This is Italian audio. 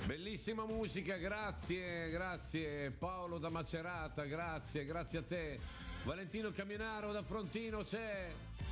Bellissima musica, grazie Paolo da Macerata, grazie a te. Valentino Camionaro da Frontino c'è.